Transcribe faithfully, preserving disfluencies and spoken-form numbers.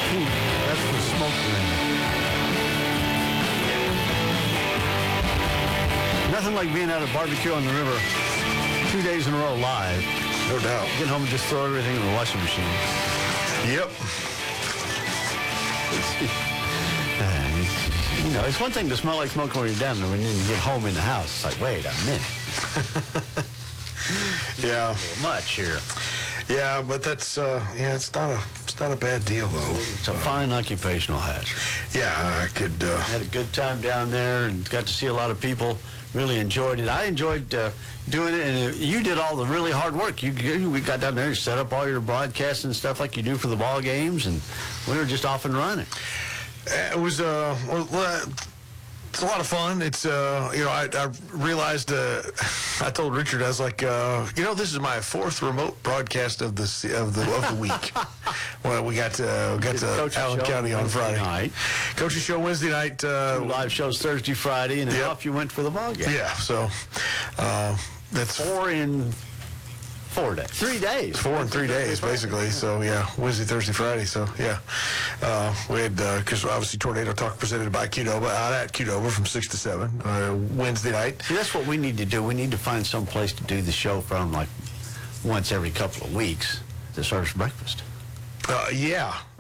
Ooh, that's the smoke ring. Nothing like being at a barbecue on the river two days in a row live. No doubt. Get home and just throw everything in the washing machine. Yep. Uh, you know, it's one thing to smell like smoke when you're down there. When you get home in the house, it's like, wait a minute. Yeah. A little much here. Yeah, but that's, uh, yeah, it's not a, it's not a bad deal, though. It's a fine occupational hazard. Yeah, I could, uh... Had a good time down there and got to see a lot of people. Really enjoyed it. I enjoyed uh, doing it, and uh, you did all the really hard work. You, you we got down there and set up all your broadcasts and stuff like you do for the ball games, and we were just off and running. It was, uh, well, uh, it's a lot of fun. It's, uh, you know, I, I realized, uh, I told Richard, I was like, uh, you know, this is my fourth remote broadcast of the of the of the week. Well, we got to, got to Allen County on Friday night. Coach's show Wednesday night. Uh, Two live shows Thursday, Friday, and then yep. off you went for the ball game. Yeah, so uh, that's four in four days. Three days. Four in three days, basically. So, yeah, Wednesday, Thursday, Friday. So, yeah. Uh, we had, because uh, obviously Tornado Talk presented by Qdoba out at Qdoba from six to seven uh, Wednesday night. See, that's what we need to do. We need to find some place to do the show from, like, once every couple of weeks to serve breakfast. Uh, yeah,